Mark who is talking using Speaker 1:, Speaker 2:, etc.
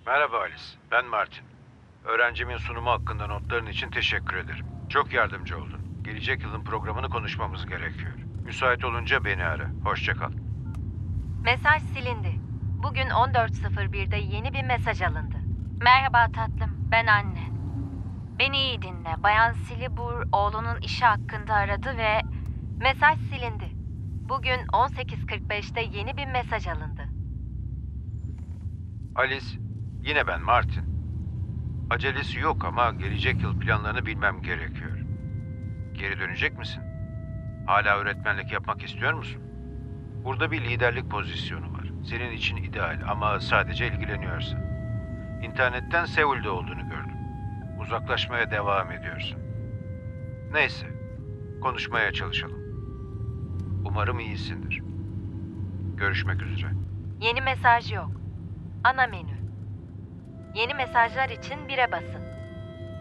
Speaker 1: Merhaba Alice, ben Martin. Öğrencimin sunumu hakkında notların için teşekkür ederim. Çok yardımcı oldun. Gelecek yılın programını konuşmamız gerekiyor. Müsait olunca beni ara. Hoşça kal.
Speaker 2: Mesaj silindi. Bugün 14.01'de yeni bir mesaj alındı. Merhaba tatlım, ben anne. Beni iyi dinle. Bayan Silibur oğlunun işi hakkında aradı ve mesaj silindi. Bugün 18.45'te yeni bir mesaj alındı.
Speaker 1: Alice, yine ben Martin. Acelesi yok ama gelecek yıl planlarını bilmem gerekiyor. Geri dönecek misin? Hala öğretmenlik yapmak istiyor musun? Burada bir liderlik pozisyonu var. Senin için ideal ama sadece ilgileniyorsan. İnternetten Seul'de olduğunu gördüm. Uzaklaşmaya devam ediyorsun. Neyse, konuşmaya çalışalım. Umarım iyisindir. Görüşmek üzere.
Speaker 2: Yeni mesaj yok. Ana menü. Yeni mesajlar için 1'e basın.